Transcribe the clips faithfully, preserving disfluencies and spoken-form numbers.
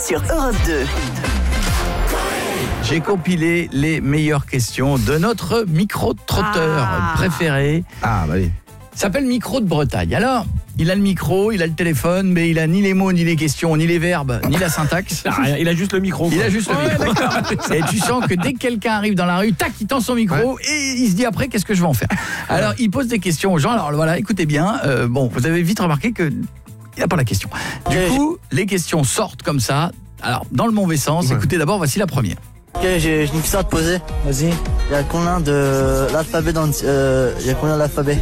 sur Europe deux. J'ai compilé les meilleures questions de notre micro-trotteur Ah. préféré. Ah, bah oui. Il s'appelle Micro de Bretagne. Alors, il a le micro, il a le téléphone, mais il a ni les mots, ni les questions, ni les verbes, ni la syntaxe. Ah, rien, il a juste le micro. Il quoi. a juste le micro. Et tu sens que dès que quelqu'un arrive dans la rue, tac, il tend son micro et il se dit après, qu'est-ce que je vais en faire? Alors, il pose des questions aux gens. Alors voilà, écoutez bien. Euh, bon, vous avez vite remarqué que il n'a pas la question. Du coup, les questions sortent comme ça. Alors, dans le mauvais sens, Ouais. écoutez d'abord, voici la première. Ok, j'ai j'ai une question à te poser. Vas-y. Il y a combien de l'alphabet dans euh, il y a combien d'alphabet?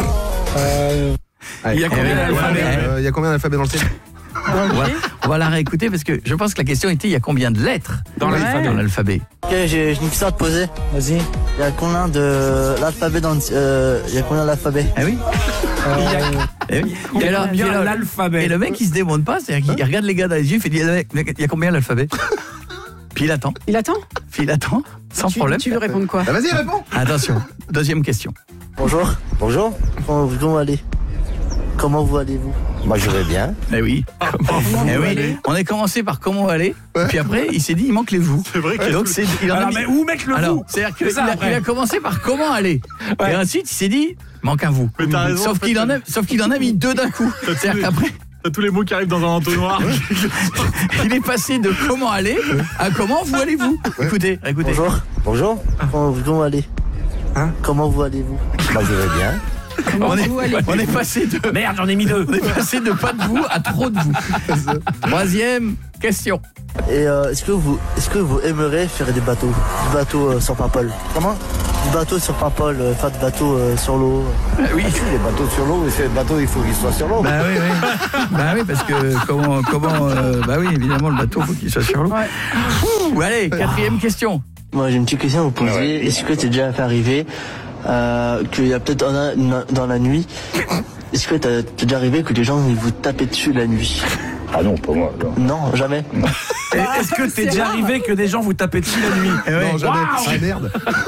Allez. Il y a combien Eh, d'alphabets euh, Il y a combien d'alphabets dans le ciel? On va, on va la réécouter parce que je pense que la question était il y a combien de lettres Dans l'alphabet. dans l'alphabet? Ok, j'ai j'ai une question à te poser. Vas-y. Il y a combien de l'alphabet dans euh, il y a combien d'alphabet? Ah oui. Il y a Eh oui. il y Et a alors, combien et alors- l'alphabet. Et le mec il se démonte pas, c'est-à-dire qu'il regarde les gars dans les yeux, il fait il y a combien l'alphabet? Puis il attend, Il attend. puis il attend, sans tu, problème. Tu veux répondre quoi? Bah, vas-y, réponds. Attention, deuxième question. Bonjour. Bonjour. Comment, comment allez? Comment vous allez-vous? Moi, je vais bien. Eh oui. Eh oui. aller On a commencé par comment aller, puis après il s'est dit il manque les vous. C'est vrai que Donc c'est il en a Alors, mis- mais où mettre le Alors, vous? c'est-à-dire qu'il C'est ça, a, après. il a commencé par comment aller. Et ensuite il s'est dit manque un vous. Mais t'as raison, sauf en fait, qu'il en a sauf qu'il en a mis deux d'un coup. C'est-à-dire qu'après T'as tous les mots qui arrivent dans un entonnoir. il est passé de comment aller à comment vous allez-vous. Écoutez, écoutez. Bonjour. Bonjour. Comment, comment allez? Hein? Comment vous allez-vous? Moi, je vais bien. Comment On est, vous allez? on est passé de Merde, j'en ai mis deux. on est passé de pas de vous à trop de vous. Troisième question. Et euh, est-ce que vous est-ce que vous aimeriez faire des bateaux? Des bateaux euh, sur Paimpol. Comment? Des bateaux sur Paimpol, euh, faire des bateaux euh, sur l'eau. Oui. Les bateaux sur l'eau, ces bateaux, il faut qu'ils soient sur l'eau. Bah oui, oui. Bah oui, parce que comment, comment, euh, bah oui, évidemment, le bateau, faut qu'il soit sur l'eau. Ouh, allez, quatrième question. Moi j'ai une petite question à vous poser. Ouais. Est-ce que t'es déjà fait arriver euh, qu'il y a peut-être un- une- dans la nuit, est-ce que t'as t'es déjà arrivé que les gens ils vous tapaient dessus la nuit? Ah non, pas moi. Non. Non, jamais. Et Est-ce que t'es déjà arrivé que des gens vous tapaient dessus la nuit? Eh ouais. Non, jamais. Waouh. Ah, merde.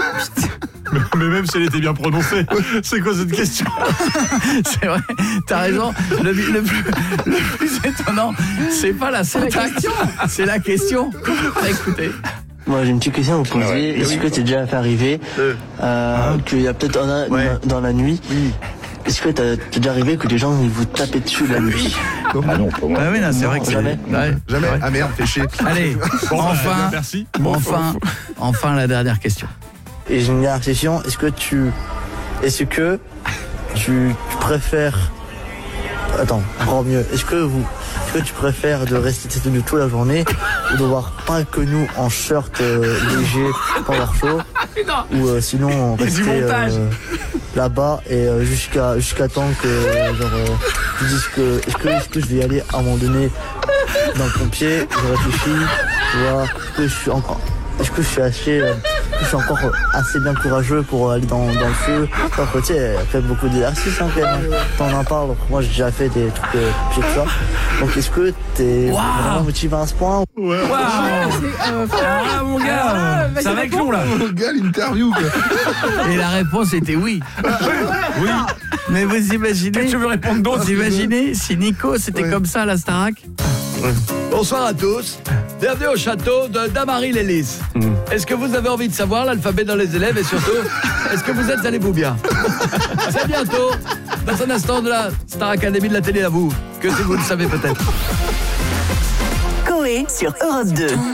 Mais même si elle était bien prononcée, c'est quoi cette question? C'est vrai, t'as raison. Le, le plus, le plus étonnant, c'est pas la syntaxe, c'est la question. Écoutez. Moi j'ai une petite question à vous poser. Ouais. Est-ce que t'es déjà fait arriver euh, qu'il y a peut-être un- Ouais. une- dans la nuit, est-ce que t'as t'es déjà arrivé que les gens ils vous tapaient dessus la nuit? Ah non, pas moi. Ah oui, non, c'est vrai que c'est... Jamais. Ouais, Jamais. c'est vrai. Ah, merde, fais chier. Allez, enfin, Merci. enfin, enfin la dernière question. Et j'ai une dernière question. Est-ce que tu, est-ce que tu, tu préfères, attends, encore mieux. Est-ce que vous, est-ce que tu préfères de rester tenu toute la journée ou de voir pas que nous en shirt euh, léger pendant chaud, ou euh, sinon y a du rester montage. euh, là-bas et euh, jusqu'à jusqu'à temps que euh, genre euh, tu dises que est-ce que est-ce que je vais y aller à un moment donné dans le pompier, je réfléchis, tu vois, est-ce que je suis encore, est-ce que je suis assez, euh, est-ce que je suis encore assez bien courageux pour aller dans, dans le feu. Enfin, tu sais, il y a quand même beaucoup d'exercices, hein, quand même. T'en en parles. Moi, j'ai déjà fait des trucs euh, j'ai tout ça. Donc, est-ce que t'es vraiment motivé à ce point? Waouh. C'est, euh, Ah mon Ah, gars, vas-y, ça va être long là. Oh, gars, l'interview, quoi. Et la réponse était oui. Oui. Mais vous imaginez, Qu'est-ce que tu veux répondre d'autre? vous imaginez si Nico c'était Ouais. comme ça à la Starac? Bonsoir à tous, bienvenue au château de Damary-les-Lys. Est-ce que vous avez envie de savoir l'alphabet dans les élèves et surtout, est-ce que vous êtes allez-vous bien? C'est bientôt, dans un instant de la Star Academy de la télé à vous, que si vous le savez peut-être. Coé sur Europe deux.